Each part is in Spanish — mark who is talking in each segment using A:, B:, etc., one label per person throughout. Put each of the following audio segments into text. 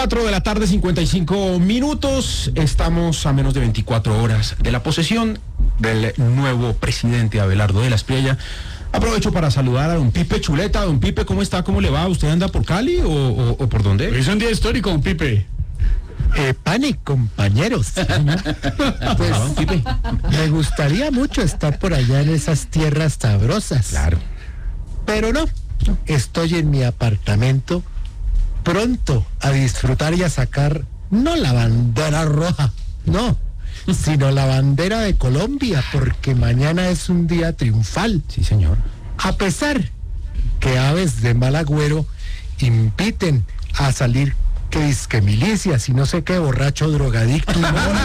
A: 4 de la tarde, 55 minutos. Estamos a menos de 24 horas de la posesión del nuevo presidente Abelardo de la Espriella. Aprovecho para saludar a don Pipe Chuleta. Don Pipe, ¿cómo está? ¿Cómo le va? ¿Usted anda por Cali o por dónde?
B: Es un día histórico, don Pipe.
C: Pane, compañeros. Pues,
A: Pipe,
C: me gustaría mucho estar por allá en esas tierras sabrosas.
A: claro.
C: Pero no, estoy en mi apartamento, pronto a disfrutar y a sacar, no la bandera roja, no, sino la bandera de Colombia, porque mañana es un día triunfal.
A: Sí, señor.
C: A pesar que aves de mal agüero inviten a salir que disque milicias y no sé qué, borracho, drogadicto.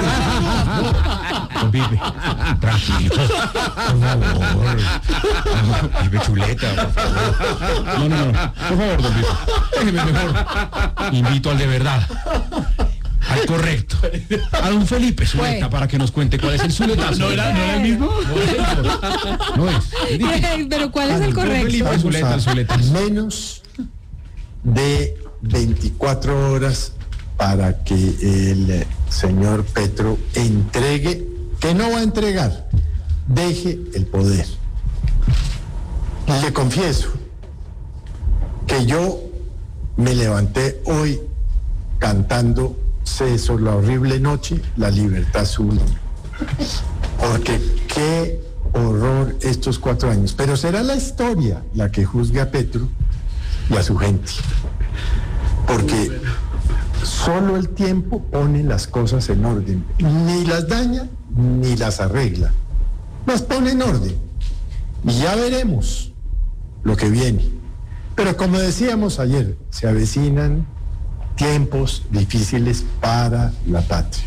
A: Don Pipe, tranquilo. Por favor. Pipe Chuleta, por favor. No. Por favor, don Pipe. Déjeme mejor. Invito al de verdad. Al correcto. A don Felipe Zuleta para que nos cuente cuál es el Zuletazo.
B: ¿No era el mismo?
A: No es.
D: Pero ¿cuál es el correcto?
A: Felipe Zuleta, el Zuletazo.
E: Menos de 24 horas para que el señor Petro entregue, que no va a entregar, deje el poder. Le confieso que yo me levanté hoy cantando Cesó la horrible noche, la libertad sublime. Porque qué horror estos 4 años. Pero será la historia la que juzgue a Petro y a su gente. Porque solo el tiempo pone las cosas en orden. Ni las daña, ni las arregla. Las pone en orden. Y ya veremos lo que viene. Pero como decíamos ayer, se avecinan tiempos difíciles para la patria.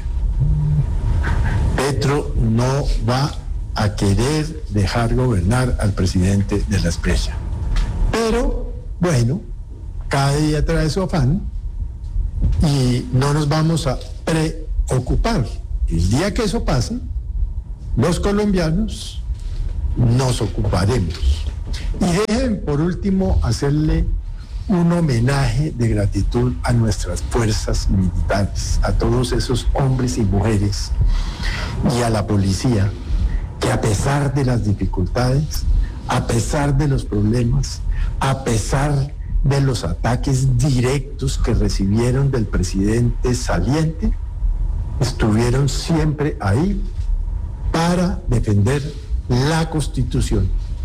E: Petro no va a querer dejar gobernar al presidente de la Espriella. Pero, bueno, cada día trae su afán y no nos vamos a preocupar. El día que eso pase, los colombianos nos ocuparemos. Y dejen, por último, hacerle un homenaje de gratitud a nuestras fuerzas militares, a todos esos hombres y mujeres y a la policía, que a pesar de las dificultades, a pesar de los problemas, a pesar de los ataques directos que recibieron del presidente saliente, estuvieron siempre ahí para defender la Constitución.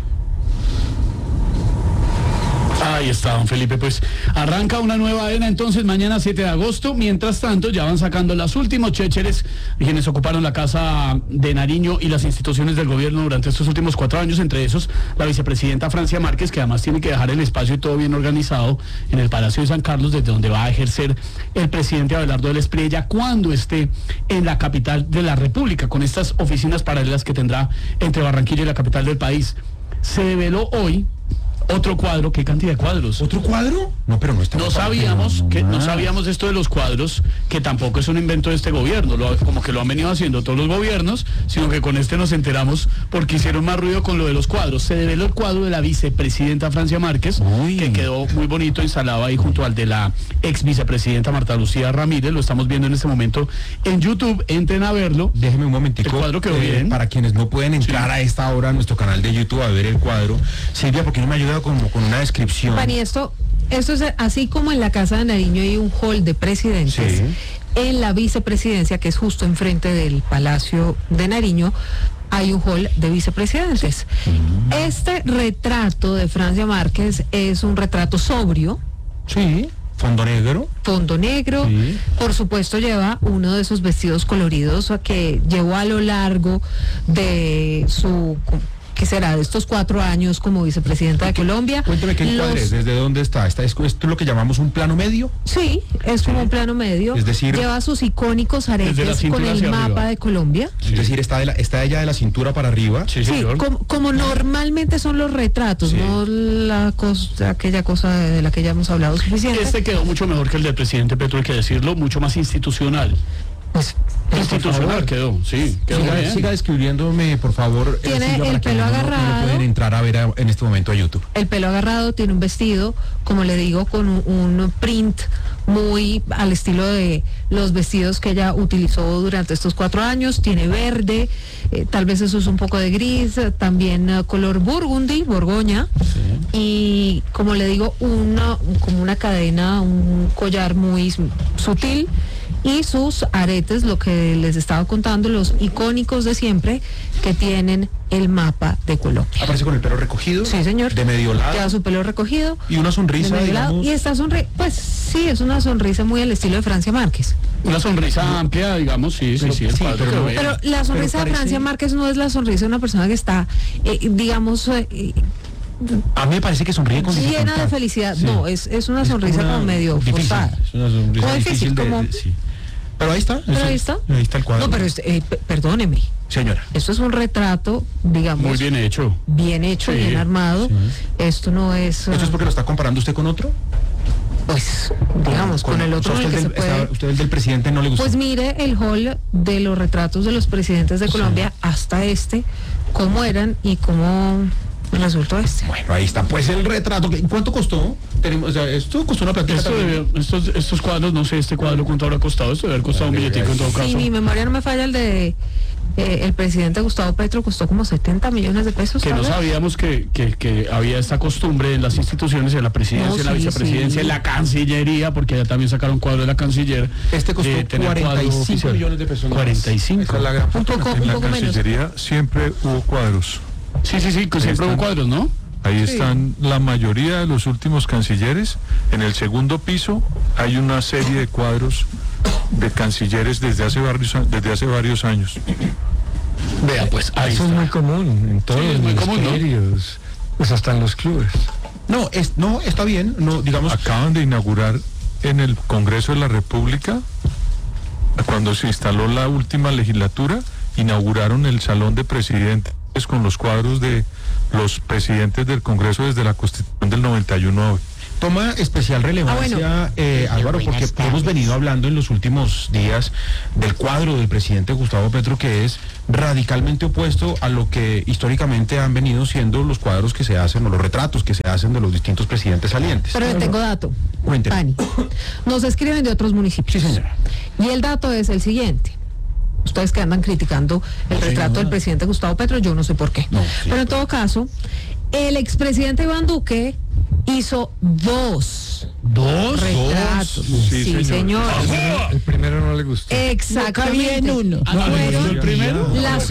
B: Ahí está, don Felipe, pues arranca una nueva era entonces mañana 7 de agosto, mientras tanto ya van sacando las últimos chécheres quienes ocuparon la Casa de Nariño y las instituciones del gobierno durante estos últimos 4 años, entre esos la vicepresidenta Francia Márquez, que además tiene que dejar el espacio y todo bien organizado en el Palacio de San Carlos, desde donde va a ejercer el presidente Abelardo de la Espriella cuando esté en la capital de la República, con estas oficinas paralelas que tendrá entre Barranquilla y la capital del país. Se develó hoy otro cuadro. ¿Qué cantidad de cuadros?
A: ¿Otro cuadro? No, pero no está.
B: No sabíamos esto de los cuadros, que tampoco es un invento de este gobierno, como que lo han venido haciendo todos los gobiernos, sino que con este nos enteramos porque hicieron más ruido con lo de los cuadros. Se develó el cuadro de la vicepresidenta Francia Márquez, que quedó muy bonito, instalado ahí junto al de la ex vicepresidenta Marta Lucía Ramírez. Lo estamos viendo en este momento en YouTube, entren a verlo.
A: Déjeme un momentico.
B: El cuadro quedó bien.
A: Para quienes no pueden entrar a esta hora a nuestro canal de YouTube a ver el cuadro, Silvia, ¿por qué no me ayuda como con una descripción?
D: Pani, esto es así como en la Casa de Nariño hay un hall de presidentes.
A: Sí.
D: En la vicepresidencia, que es justo enfrente del Palacio de Nariño, hay un hall de vicepresidentes. Este retrato de Francia Márquez es un retrato sobrio.
A: Sí. Fondo negro.
D: Sí. Por supuesto lleva uno de esos vestidos coloridos que llevó a lo largo de su, ¿qué será?, de estos 4 años como vicepresidenta de Colombia.
A: Cuénteme qué encuadre es, ¿desde dónde está? ¿Esto es lo que llamamos un plano medio?
D: Sí, es como un plano medio.
A: Es decir,
D: lleva sus icónicos aretes con el mapa
B: arriba
D: de Colombia.
A: Es decir, está ella de la cintura para arriba.
B: Sí,
D: Sí,
B: señor.
D: como normalmente son los retratos,
A: Sí.
D: no aquella cosa de la que ya hemos hablado suficiente.
B: Este quedó mucho mejor que el del presidente Petro, hay que decirlo, mucho más institucional.
D: Pues,
B: Institucional quedó, sí, quedó bien.
A: Siga describiéndome, por favor.
D: Tiene
A: Silvia,
D: el
A: para
D: pelo
A: quienes no
D: agarrado.
A: pueden entrar a ver en este momento a YouTube.
D: el pelo agarrado, tiene un vestido, como le digo, con un print muy al estilo de los vestidos que ella utilizó durante estos 4 años. Tiene verde, tal vez eso es un poco de gris, también color burgundy, borgoña, y como le digo, como una cadena, un collar muy sutil, y sus aretes, lo que les estaba contando, los icónicos de siempre, que tienen el mapa de Colombia.
A: Aparece con el pelo recogido.
D: Sí, señor.
A: De medio lado.
D: Queda su pelo recogido.
A: Y una sonrisa,
D: de medio lado.
A: digamos.
D: Y esta sonrisa, pues sí, es una sonrisa muy al estilo de Francia Márquez.
B: Una sonrisa amplia, digamos, sí, el cuadro
A: pero
B: que
A: no-
B: ve.
D: Pero la sonrisa de
A: parece-
D: Francia Márquez no es la sonrisa de una persona que está, digamos,
A: A mí me parece que sonríe con
D: llena de
A: dificultad.
D: felicidad.
A: Sí.
D: No, es una
A: Es
D: sonrisa
A: una
D: como medio
A: difícil,
D: forzada.
A: Es una sonrisa
D: Como difícil, como-
A: sí. Pero ahí está.
D: Pero ahí está.
A: Ahí está el cuadro.
D: No, pero perdóneme.
A: Señora.
D: Esto es un retrato, digamos,
B: Muy bien hecho.
D: bien hecho,
B: Sí,
D: bien armado.
A: sí.
D: Esto no es,
A: ¿Esto es porque lo está comparando usted con otro?
D: pues, digamos, con el otro
A: o sea,
D: en el que se
A: usted
D: puede...
A: usted el del presidente no le gustó.
D: Pues mire el hall de los retratos de los presidentes de Colombia hasta cómo eran y cómo resultó este.
A: Bueno, ahí está. Pues el retrato. ¿Cuánto costó? O sea, esto costó una platita también.
B: Estos cuadros, no sé, este cuadro cuánto habrá costado, esto debe haber costado un billetico en todo caso.
D: Si mi memoria no me falla, el de el presidente Gustavo Petro costó como 70 millones de pesos.
B: Que
D: tal
B: no
D: vez.
B: sabíamos que había esta costumbre en las instituciones, en la presidencia,
D: No,
B: en la
D: sí,
B: vicepresidencia,
D: sí.
B: en la Cancillería, porque allá también sacaron cuadro de la Canciller.
A: Este costó
B: de tener cuadro
A: 45
B: oficial.
A: millones de pesos. nada más.
B: 45.
A: Esa es la gran
D: Un poco,
F: En
D: un
F: la
D: poco menos.
F: Cancillería siempre hubo cuadros.
B: Sí, que siempre hubo
F: están.
B: cuadros, ¿no?
F: Ahí están la mayoría de los últimos cancilleres. En el segundo piso hay una serie de cuadros de cancilleres desde hace varios años.
B: Vea, pues ahí
C: Eso es
B: está.
C: muy común en todos
B: Sí, es
C: los
B: muy común, ¿no?
C: ministerios, pues hasta en los clubes.
A: No, está bien. No, digamos.
F: Acaban de inaugurar en el Congreso de la República, cuando se instaló la última legislatura, inauguraron el Salón de Presidentes con los cuadros de los presidentes del Congreso desde la Constitución del 91 a hoy.
A: Toma especial relevancia, Álvaro, porque hemos venido hablando en los últimos días del cuadro del presidente Gustavo Petro, que es radicalmente opuesto a lo que históricamente han venido siendo los cuadros que se hacen o los retratos que se hacen de los distintos presidentes salientes.
D: Pero le tengo dato.
A: Cuénteme.
D: Pani. Nos escriben de otros municipios.
A: Sí, señora.
D: Y el dato es el siguiente. Ustedes que andan criticando el retrato del presidente Gustavo Petro, yo no sé por qué.
A: No, sí,
D: pero en todo caso, el expresidente Iván Duque hizo dos retratos. Sí, señor.
C: El primero no le gustó.
D: Exactamente.
B: ¿El primero?
D: Las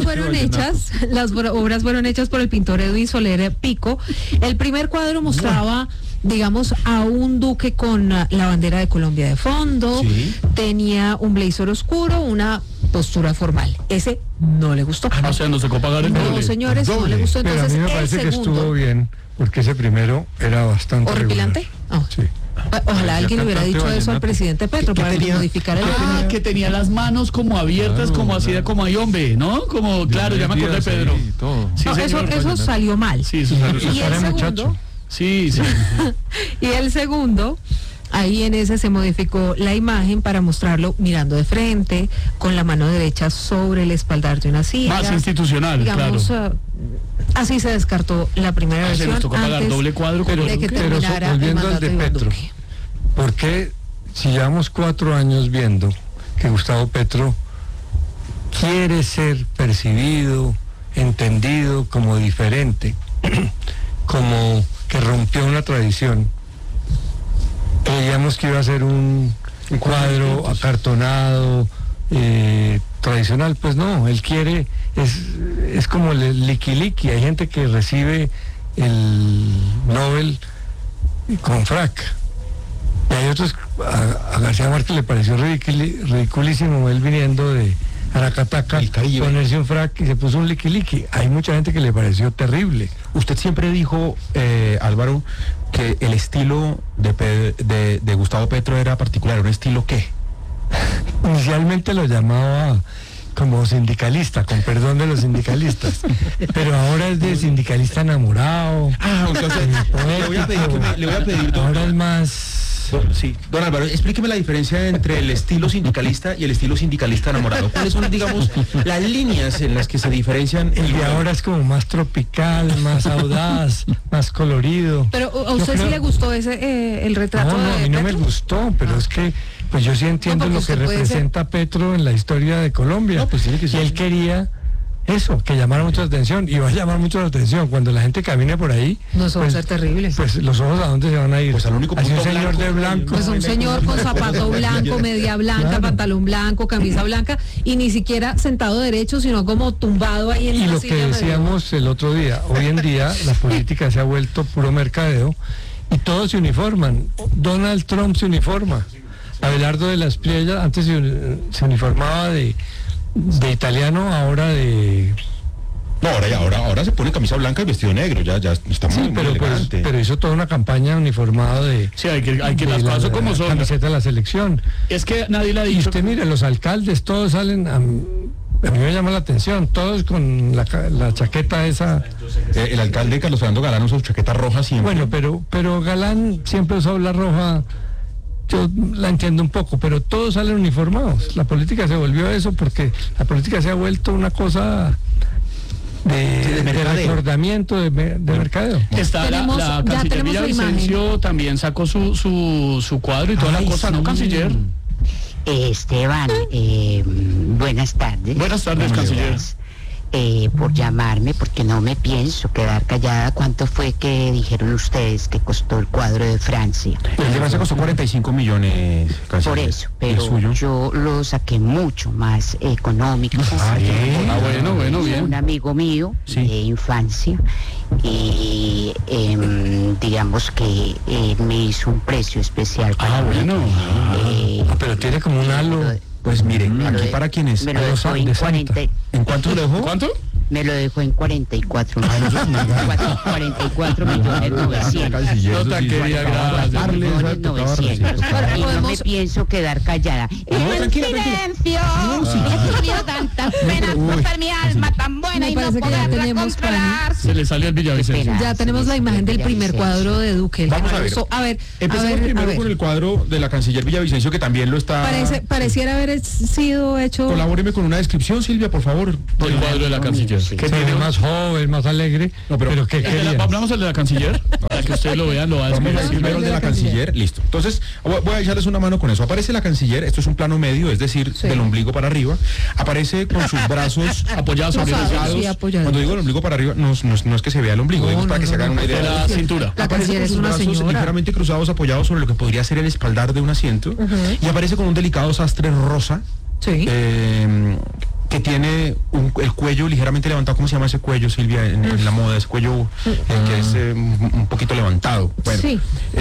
D: obras fueron hechas por el pintor Edwin Soler Pico. El primer cuadro mostraba, digamos, a un duque con la bandera de Colombia de fondo.
A: Sí.
D: Tenía un blazer oscuro, una postura formal. Ese no le gustó.
B: O sea, nos tocó pagar el
D: No,
B: doble.
D: señores, no le gustó.
C: Pero a
D: Entonces,
C: mí me
D: el
C: parece que estuvo
D: segundo,
C: bien, porque ese primero era bastante
D: ¿horripilante?
C: regular.
D: Ah.
C: Sí.
D: Ojalá alguien le hubiera dicho
F: cantante
D: eso al
F: vallenato.
D: presidente Petro para
A: tenía?
D: modificar el
B: Que tenía las manos como abiertas,
F: Claro,
B: como así,
F: claro.
B: como hay hombre, ¿no? Como, claro, ya me acordé,
F: Días ahí,
B: Pedro.
F: todo.
B: Sí,
D: No,
B: señor.
D: eso salió mal.
B: Sí, eso salió.
D: Y el
C: Sale
D: segundo,
C: muchacho.
B: Sí.
D: y el segundo, ahí en ese se modificó la imagen para mostrarlo mirando de frente, con la mano derecha sobre el espaldar de una silla.
B: Más institucional,
D: Digamos,
B: claro.
D: así se descartó la primera
B: Se
D: versión
B: nos tocó pagar
D: antes
B: doble cuadro con
D: de que
B: Duque.
C: Pero
D: terminara el
C: volviendo al
D: mandato
C: de
D: de Iván
C: Petro,
D: Duque.
C: ¿por qué si llevamos 4 años viendo que Gustavo Petro quiere ser percibido, entendido como diferente, como que rompió una tradición? Creíamos que iba a ser un cuadro acartonado, tradicional. Pues no, él quiere, es como el liqui-liqui. Hay gente que recibe el Nobel con frac. Y hay otros, a García Márquez le pareció ridiculísimo él viniendo de Aracataca,
A: El Caribe.
C: ponerse un frac y se puso un liqui-liqui. Hay mucha gente que le pareció terrible.
A: Usted siempre dijo, Álvaro, que el estilo de Gustavo Petro era particular. ¿Un estilo qué?
C: Inicialmente lo llamaba como sindicalista, con perdón de los sindicalistas, pero ahora es de sindicalista enamorado.
A: Ah, entonces le voy a pedir
C: Ahora es más
A: Sí. Don Álvaro, explíqueme la diferencia entre el estilo sindicalista y el estilo sindicalista enamorado. ¿Cuáles son, digamos, las líneas en las que se diferencian?
G: El de ahora es como más tropical, más audaz, más colorido.
D: Pero ¿a usted sí le gustó ese el retrato
G: No,
D: de
G: a mí no me
D: Petro?
G: gustó, pero es que pues yo sí entiendo
D: porque
G: lo que
D: usted puede
G: representa Petro en la historia de Colombia.
A: No, pues tiene que
G: y
A: ser.
G: él quería eso, que llamara mucho la atención, y va a llamar mucho la atención cuando la gente camine por ahí.
D: No, eso va a
G: pues,
D: ser terrible.
G: Pues los ojos a dónde se van a ir.
A: Pues al único
G: Así un
A: punto
G: señor
A: blanco,
G: de blanco.
D: Pues un señor con zapato blanco, media blanca,
G: Claro.
D: pantalón blanco, camisa blanca, y ni siquiera sentado derecho, sino como tumbado ahí en
G: Y
D: una
G: lo
D: silla
G: que
D: medio-
G: decíamos el otro día, hoy en día la política se ha vuelto puro mercadeo y todos se uniforman. Donald Trump se uniforma. Abelardo de la Espriella antes se uniformaba de italiano, ahora de...
A: No, ahora se pone camisa blanca y vestido negro, ya está muy,
G: Sí,
A: muy
G: pero,
A: elegante.
G: pero hizo toda una campaña uniformado de...
B: Sí, hay que
G: de
B: las cosas como son.
G: camiseta de la selección.
B: Es que nadie le ha
G: Y
B: dicho.
G: usted mire, los alcaldes todos salen, a mí me llama la atención, todos con la chaqueta esa.
A: El alcalde Carlos Fernando Galán usa su chaqueta roja siempre.
G: Bueno, pero Galán siempre usó la roja, yo la entiendo un poco, pero todos salen uniformados. La política se volvió eso porque la política se ha vuelto una cosa de
A: mercadeo.
G: recordamiento, de mercadeo.
B: Está
D: Tenemos-
B: la
D: ya
B: canciller
D: tenemos su
B: Villavicencio también sacó su cuadro y toda la cosa, ¿no, canciller?
H: Esteban, buenas tardes.
B: Buenas tardes, canciller.
H: Gracias, por llamarme, porque no me pienso quedar callada. ¿Cuánto fue que dijeron ustedes que costó el cuadro de Francia?
A: El de Francia costó 45 millones, canciller.
H: Por eso,
A: ¿El
H: pero
A: suyo?
H: yo lo saqué mucho más económico.
B: Ah, bueno,
H: Un
B: bien.
H: amigo mío
A: Sí.
H: de infancia y digamos que me hizo un precio especial para
B: Ah,
H: mí.
B: bueno.
G: Pero tiene como un halo.
A: Pues mire,
H: Me lo
A: aquí
H: de-
A: para quienes...
H: me lo
G: de
H: dejó en
G: Santa.
H: 40,
A: ¿En cuánto lo dejó?
B: ¿Cuánto?
H: me lo dejó en 44 millones 900.
B: No tan querida, gracias.
H: Millones 900. Y no me
D: Podemos-
H: pienso quedar callada.
A: tranquila, tranquila.
H: Silencio. He tenido tantas penas por ser mi alma tan buena
D: Me
H: y no
D: parece que ya
H: poderla
D: tenemos,
H: controlar.
B: Se le salió el Villavicencio.
D: Ya tenemos la imagen del primer cuadro de Duque.
A: Vamos a ver. Empecemos primero con el cuadro de la canciller Villavicencio, que también lo está...
D: Pareciera haber sido hecho.
A: Colabóreme con una descripción, Silvia, por favor.
B: El cuadro de la canciller. ¿Qué
G: Se ve
B: tiene?
G: más joven, más alegre.
A: No, pero-
G: ¿qué
B: ¿El de la-
G: querían?
B: ¿Hablamos del de la canciller? Para que ustedes lo vean, lo va a
A: Vamos a
B: describir.
A: ver primero el de la canciller, listo. Entonces, voy a echarles una mano con eso. Aparece la canciller, esto es un plano medio, es decir,
D: Sí.
A: del ombligo para arriba. Aparece con sus brazos
B: Apoyados sobre los
D: Cruzados,
B: lados.
D: sí, apoyados.
A: Cuando digo el ombligo para arriba, no es que se vea el ombligo, digo para que se hagan una
B: De
A: idea.
B: la cintura.
D: La
A: Aparece
D: canciller
A: con
D: es
A: sus
D: una
A: brazos
D: señora.
A: ligeramente cruzados, apoyados sobre lo que podría ser el espaldar de un asiento. Y aparece con un delicado sastre rosa.
D: Sí.
A: Que tiene el cuello ligeramente levantado. ¿Cómo se llama ese cuello, Silvia, en la moda? Ese cuello que es un poquito levantado. Bueno,
D: Sí.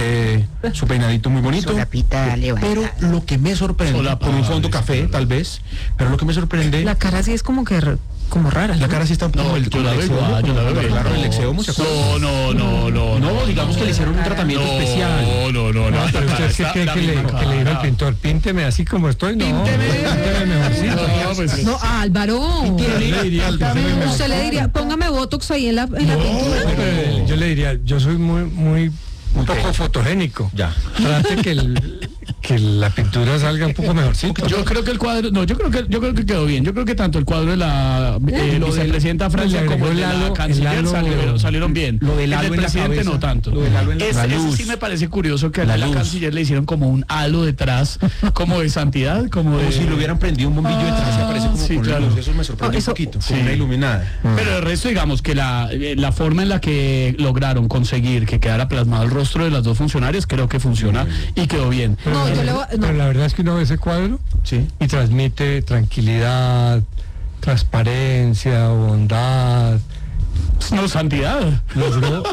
A: su peinadito muy bonito.
H: Solapita
A: Pero
H: levantada.
A: lo que me sorprende,
B: Solapa.
A: con un fondo café tal vez, pero lo que me sorprende,
D: La cara sí es como que como rara.
A: la
D: ¿no?
A: cara sí está un poco
B: No,
A: el
B: yo la veo igual, yo la veo
A: cuando
B: bien.
A: arreglaron el exeomo, ¿se acuerdan? No, digamos que le hicieron un tratamiento especial.
B: No.
G: No, pero usted sí cree que le dijo al pintor, pínteme así como estoy, no. Pínteme mejorcito.
B: No, pues,
D: No, Álvaro.
G: Le diría,
D: Usted le diría, póngame Botox ahí en la pintura.
G: pero yo le diría, yo soy muy un poco fotogénico.
A: Ya.
G: Trate que la pintura salga un poco mejorcito.
B: Yo creo que el cuadro, no, yo creo que quedó bien. Yo creo que tanto el cuadro de la vicepresidenta Francia
G: le
B: como el de
G: agregó el
B: la
G: halo-
B: canciller
G: el halo-
B: salieron bien.
A: Lo del halo
B: el
A: en
B: del
A: la
B: presidente
A: cabeza,
B: no tanto.
A: lo del halo en la
B: Ese
A: luz.
B: sí me parece curioso que a la
A: luz.
B: canciller le hicieron como un halo detrás, como de santidad, como de...
A: Como si le hubieran prendido un bombillo detrás y aparece como
B: sí,
A: con
B: claro.
A: luz. Eso me sorprende
D: Eso-
A: un poquito,
B: sí.
A: con una iluminada.
B: Pero el resto, digamos que la forma en la que lograron conseguir que quedara plasmado el rostro de las dos funcionarias, creo que funciona y quedó bien.
D: No, yo le voy no.
G: Pero la verdad es que uno ve ese cuadro
A: Sí.
G: y transmite tranquilidad, transparencia, bondad.
B: No, santidad.
G: Logró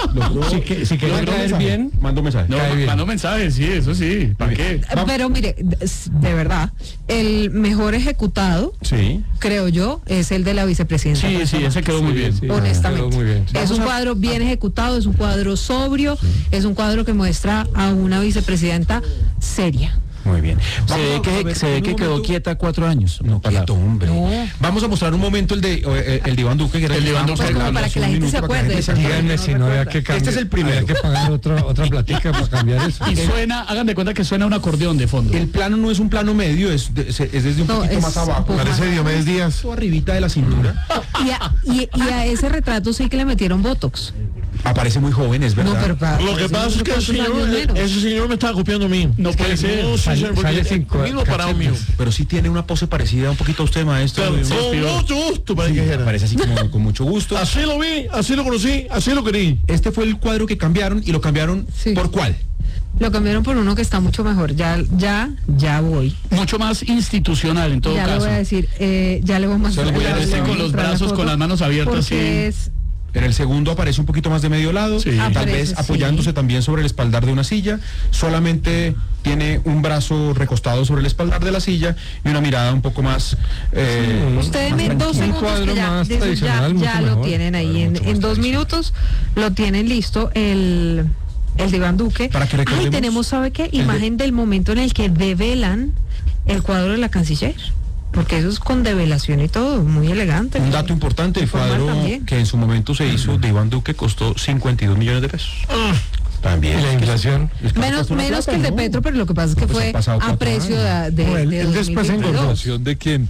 G: si quería caer bien,
A: Mando mensaje.
B: No,
G: Cae bien.
B: mandó mensajes, sí, eso sí. ¿Para qué?
D: Pero mire, de verdad, el mejor ejecutado,
A: Sí.
D: creo yo, es el de la vicepresidenta.
B: Sí, ese quedó muy bien.
G: sí,
D: Honestamente.
G: quedó muy bien.
D: Es un cuadro bien ejecutado, es un cuadro sobrio, es un cuadro que muestra a una vicepresidenta seria.
A: Muy bien.
I: Se ve que quedó quieta 4 años.
A: No, quieto, hombre.
D: No.
A: Vamos a mostrar un momento el de Iván Duque, que era
B: El de Iván Duque,
D: como para que la gente se acuerde.
G: Díganme si no había que cambiar.
A: Este es el primero.
G: Había que pagar otra platica para cambiar eso.
B: Y suena, hagan de cuenta que suena un acordeón de fondo.
A: El plano no es un plano medio, es desde un
D: No,
A: poquito
D: es
A: más abajo.
D: un poco
J: Parece
D: más
J: Diomedes Díaz.
A: O arribita de la cintura.
D: Y a ese retrato sí que le metieron botox.
A: Aparece muy joven, es verdad.
D: No, pero para-
J: Lo que pasa es que
D: ¿cuántos años menos?
J: ese señor me estaba copiando a mí.
B: No puede ser.
J: No, sí,
G: Sale-
J: señor, porque
G: sale sin
J: el mismo parado mío.
A: Pero sí tiene una pose parecida un poquito a usted, maestro.
J: Con mucho gusto, para que dijera.
A: Aparece así como con mucho gusto.
J: Así lo vi, así lo conocí, así lo querí.
A: Este fue el cuadro que cambiaron y lo cambiaron
D: Sí.
A: ¿por cuál?
D: Lo cambiaron por uno que está mucho mejor. Ya voy.
B: Mucho más institucional en todo
D: Ya le
B: caso.
D: voy a decir, ya le voy a mostrar.
A: Se lo voy a
D: le
A: decir
D: voy a
B: con los
D: mostrar la
B: brazos,
D: foto,
B: con las manos abiertas,
D: porque
B: sí.
D: es
A: En el segundo aparece un poquito más de medio lado,
B: Sí.
A: tal
D: Aparece,
A: vez
D: sí.
A: apoyándose también sobre el espaldar de una silla, solamente tiene un brazo recostado sobre el espaldar de la silla y una mirada un poco más...
D: Usted
A: más
D: en 2
A: tranquila.
G: Un
D: segundos
G: cuadro
D: que ya,
G: más
D: de eso
G: tradicional,
D: ya
G: mucho
D: lo
G: mejor.
D: tienen ahí.
A: Claro, mucho más
D: En 2
A: tradicional.
D: minutos lo tienen listo el de Iván Duque.
A: Para que recordemos
D: Ay, tenemos, ¿sabe qué?
A: el de-
D: Imagen del momento en el que develan el cuadro de la canciller. Porque eso es con develación y todo, muy elegante.
A: Un dato importante, el
D: Formal
A: cuadro
D: también.
A: que en su momento se hizo de Iván Duque costó 52 millones de pesos. También.
G: Y la inflación.
D: Menos que el de Petro, pero lo que pasa es que
A: Pues
D: fue
A: han pasado
D: a
A: 4
D: precio
A: años.
D: de
J: Él después
D: 2022.
F: ¿De quién?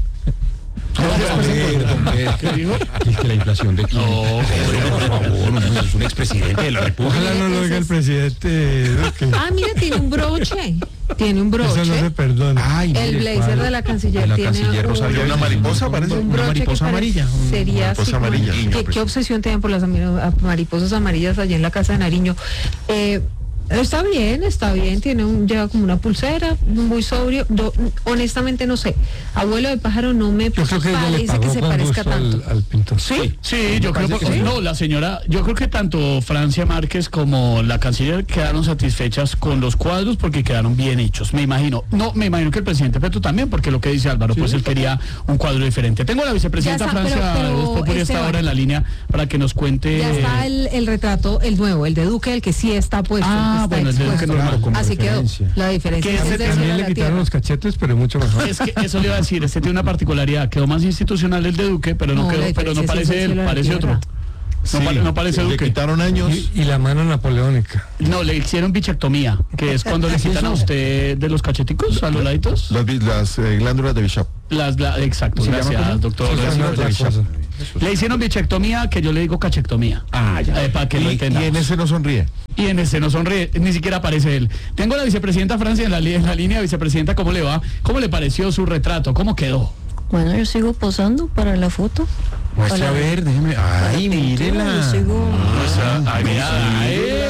B: ¿Qué dijo?
A: Es que la inflación de quién.
B: No,
A: por favor, no, es un expresidente de la República.
G: Ojalá no lo oiga el presidente Duque.
D: Ah, mira, tiene un broche. Tiene un broche.
G: Eso no se perdona.
A: Ay,
D: El
A: mire,
D: blazer de la canciller
A: de la
D: tiene
A: canciller Rosario.
J: Una mariposa, parece.
D: un
A: una
D: broche
A: mariposa
D: que
A: amarilla.
D: sería así
J: mariposa
D: como-
J: amarilla.
D: ¿Qué obsesión tienen por las mariposas amarillas allá en la casa de Nariño? Está bien, lleva como una pulsera, muy sobrio. Yo, honestamente no sé. Abuelo de pájaro no me
G: Yo creo que ella le
D: parece
G: pagó
D: que se
G: con
D: parezca
G: gusto
D: tanto.
G: al pintor.
D: ¿Sí?
B: Sí, yo creo que sí. No, la señora, yo creo que tanto Francia Márquez como la canciller quedaron satisfechas con los cuadros porque quedaron bien hechos, me imagino. No, me imagino que el presidente Petro también, porque lo que dice Álvaro, pues él quería un cuadro diferente. Tengo a la vicepresidenta
D: Ya está,
B: Francia
D: pero,
B: Voz Populi está
D: Esteban,
B: ahora en la línea para que nos cuente.
D: Ya está el retrato, el nuevo, el de Duque, el que sí está puesto.
B: Ah,
D: el que está
B: bueno, el de Duque
D: expuesto.
A: normal, como
D: Así quedó.
A: referencia.
D: La diferencia
B: Que
D: es
B: ese
D: del cielo
G: También
D: a
G: le
D: la
G: quitaron
D: tierra.
G: los cachetes, pero mucho mejor.
B: Es que eso le iba a decir, este tiene una particularidad, quedó más institucional el de Duque, pero no
D: No,
B: quedó,
D: la
B: pero no
D: diferencia es
B: parece
D: el
B: él,
D: cielo a la
B: parece otro.
D: tierra.
B: No parece
J: Le
B: Duque.
J: quitaron años.
G: Y la mano napoleónica.
B: No, le hicieron bichectomía, que es cuando le quitan a usted de los cacheticos, a los laditos.
J: Las glándulas de Bishop.
B: Exacto,
A: ¿Se llama
B: gracias,
A: cómo?
B: doctor.
G: Eso es otra cosa.
B: Le hicieron bichectomía, que yo le digo cachectomía.
A: Ah, ya.
B: Para que lo
J: Y
B: entendamos.
J: en ese no sonríe.
B: Y en ese no sonríe, ni siquiera aparece él. Tengo a la vicepresidenta Francia en la línea. Vicepresidenta, ¿cómo le va? ¿Cómo le pareció su retrato? ¿Cómo quedó?
K: Bueno, yo sigo posando para la foto.
A: Muestre a
K: Para-
A: ver, déjeme. Ay,
K: Yo
A: mírela.
K: sigo
B: Ay, mira,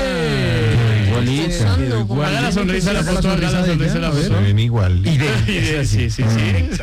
K: posando. como-
B: Haga la sonrisa, la foto, haga la sonrisa, la
J: Se
B: foto.
J: ven igual.
B: Sí, sí.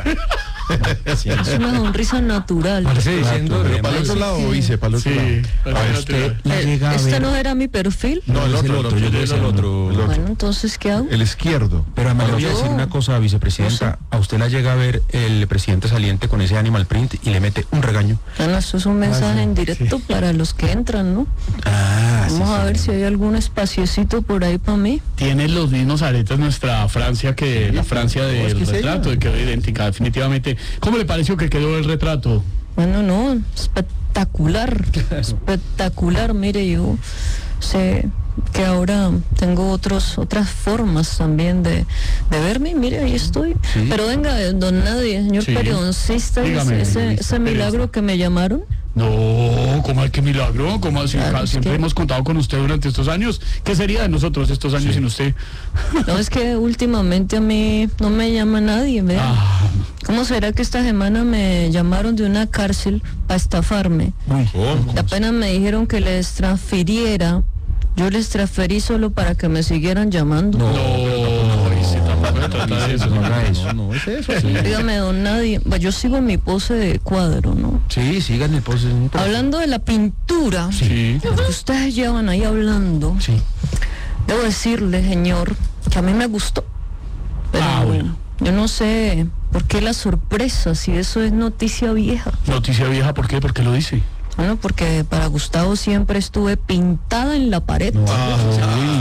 K: Es una sonrisa natural.
G: Parece diciendo.
J: Pero para el otro lado, vice, para el otro lado.
B: Sí,
A: Usted la llega a
K: ¿Este
A: ver.
K: no era mi perfil?
J: No, el otro,
A: yo creo que es el otro.
J: El otro.
K: Bueno, entonces, ¿qué hago?
J: El izquierdo.
A: Pero además le voy a
K: Yo-
A: decir una cosa, vicepresidenta. A usted la llega a ver el presidente saliente con ese animal print y le mete un regaño.
K: Bueno, esto es un mensaje en directo para los que entran, ¿no? Vamos a ver si hay algún espaciecito por ahí para mí.
B: Tiene los mismos aretes nuestra Francia que la Francia
J: es
B: del
J: que es
B: retrato,
J: ella.
B: y quedó idéntica, definitivamente. ¿Cómo le pareció que quedó el retrato?
K: Bueno, no, espectacular, espectacular. Mire, yo sé que ahora tengo otras formas también de verme. Mire, ahí estoy.
A: Sí.
K: Pero venga, don Nadie, señor
B: Sí.
K: periodoncista,
B: Dígame,
K: ese milagro que me llamaron.
B: No, ¿cómo hay que milagro? ¿Cómo así?
K: Claro, es
B: Siempre
K: que-
B: hemos contado con usted durante estos años. ¿Qué sería de nosotros estos años sin usted?
K: No, es que últimamente a mí no me llama nadie. ¿Ve?
B: Ah,
K: ¿Cómo será que esta semana me llamaron de una cárcel para estafarme? Y apenas me dijeron que les transfiriera. Yo les transferí solo para que me siguieran llamando.
B: no, se tampoco se trata de eso.
A: No haga eso. No, es eso.
K: Dígame, don Nadie, yo sigo mi pose de cuadro, ¿no?
A: Sí, sigan el pose.
K: Hablando de la pintura,
B: Sí.
K: lo que ustedes llevan ahí hablando,
A: Sí.
K: debo decirle, señor, que a mí me gustó. Pero
B: Bueno.
K: yo no sé por qué la sorpresa, si eso es noticia vieja.
B: Noticia vieja, ¿por qué? ¿Por qué lo dice?
K: Bueno, porque para Gustavo siempre estuve pintada en la pared.
A: Un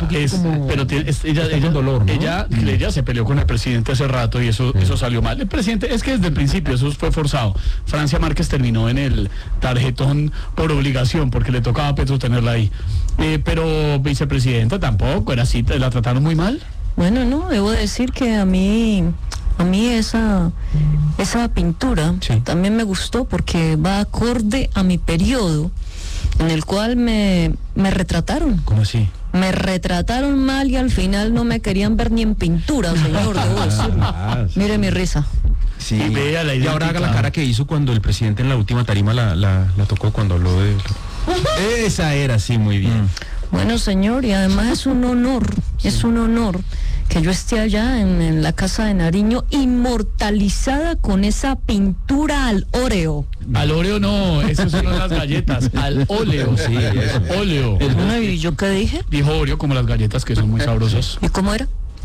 B: pero ella
A: con dolor, ¿no?
B: ella se peleó con el presidente hace rato y eso salió mal. El presidente, es que desde el principio eso fue forzado. Francia Márquez terminó en el tarjetón por obligación, porque le tocaba a Petro tenerla ahí. Pero vicepresidenta tampoco, era así, la trataron muy mal.
K: Bueno, no, debo decir que a mí esa pintura también me gustó porque va acorde a mi periodo en el cual me retrataron.
A: ¿Cómo así?
K: Me retrataron mal y al final no me querían ver ni en pintura, señor, debo decirlo. Mire mi risa.
A: Sí.
B: Y
A: ahora haga la cara que hizo cuando el presidente en la última tarima la tocó cuando habló de... Esa era, sí, muy bien.
K: Bueno, señor, y además es un honor que yo esté allá en la casa de Nariño inmortalizada con esa pintura al óleo.
B: Al óleo no, esas son las galletas, al óleo.
A: Sí, eso.
B: Óleo.
K: ¿Y yo qué dije?
B: Dijo Oreo como las galletas que son muy sabrosas.
K: ¿Y cómo era?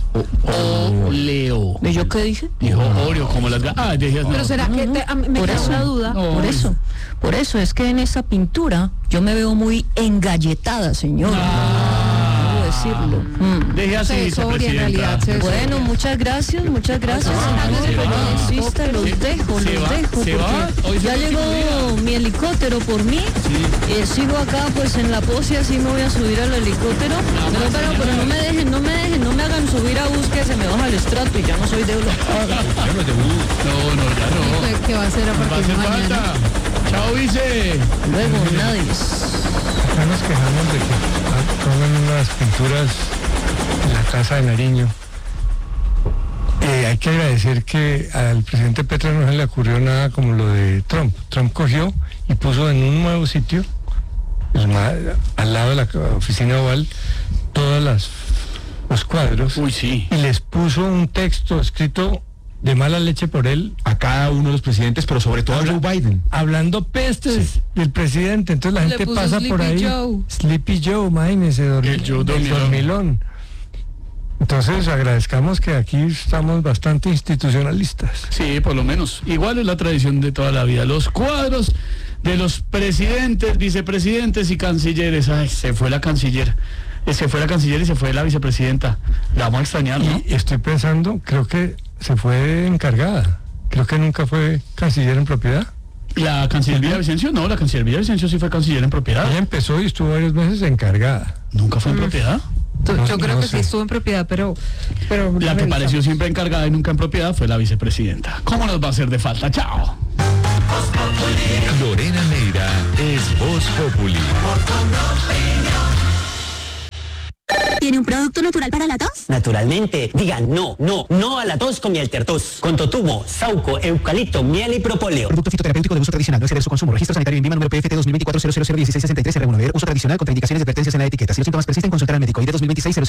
B: Óleo.
K: ¿Y yo qué dije?
B: Dijo Oreo como las galletas.
D: Pero será que me
K: Por
D: queda
K: eso,
D: una duda.
K: Por eso es que en esa pintura yo me veo muy engalletada, señor. Debo decirlo.
B: Deje así,
D: Se sobria, en realidad,
B: vicepresidenta.
K: Bueno, muchas gracias. Los dejo. Porque ya llegó mi helicóptero por mí. Sigo acá pues en la pose, así me voy a subir al helicóptero. Pero no me hagan subir a bus que se me baja el estrato y ya no soy de
B: No, ya no.
D: ¿Qué va a hacer a
B: Va a
D: partir de
B: hacer
D: mañana?
B: falta. Chao, vice.
K: Luego nadie.
G: Acá nos quejamos de que pongan unas pinturas en la casa de Nariño. Hay que agradecer que al presidente Petro no se le ocurrió nada como lo de Trump. Trump cogió y puso en un nuevo sitio, al lado de la oficina oval, todos los cuadros.
B: Uy, sí.
G: Y les puso un texto escrito de mala leche por él
A: A cada uno de los presidentes, pero sobre todo a Joe Biden.
G: hablando pestes del presidente. Entonces la
D: Le
G: gente
D: puso
G: pasa por
D: Sleepy
G: ahí.
D: Joe.
G: Sleepy Joe, imagínese,
B: El Joe
G: dormilón. Entonces agradezcamos que aquí estamos bastante institucionalistas.
B: Sí, por lo menos. Igual es la tradición de toda la vida. Los cuadros de los presidentes, vicepresidentes y cancilleres. Ay, se fue la canciller. Se fue la canciller y se fue la vicepresidenta. La vamos a extrañar, ¿no?
G: Y estoy pensando, creo que se fue encargada. Creo que nunca fue canciller en propiedad.
B: La canciller Villavicencio, no, la canciller Villavicencio sí fue canciller en propiedad.
G: Ella empezó y estuvo varios meses encargada.
B: ¿Nunca fue en propiedad?
D: Yo creo que sí estuvo en propiedad, pero
B: La que pareció siempre encargada y nunca en propiedad fue la vicepresidenta. ¿Cómo nos va a hacer de falta? ¡Chao!
L: Lorena Neira es Voz Populi.
M: ¿Tiene un producto natural para la tos?
N: Naturalmente, digan no a la tos con Mieltertos. Con totumo, sauco, eucalipto, miel y propóleo.
O: Producto fitoterapéutico de uso tradicional, no exceder su consumo. Registro sanitario en Vima número PFT 2024-001663-R1. Uso tradicional contra indicaciones y advertencias en la etiqueta. Si los síntomas persisten, consultar al médico. ID 2026